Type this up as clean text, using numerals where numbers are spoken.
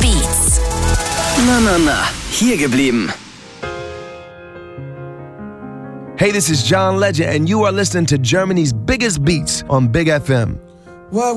Beats. Na, hier geblieben. Hey, this is John Legend, and you are listening to Germany's biggest beats on Big FM.